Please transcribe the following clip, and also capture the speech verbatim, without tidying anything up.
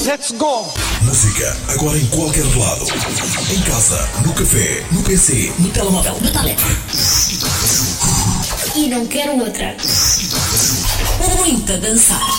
Let's go! Música agora em qualquer lado. Em casa, no café, no P C, no telemóvel, no tablet. E não quero outra. Muito a dançar.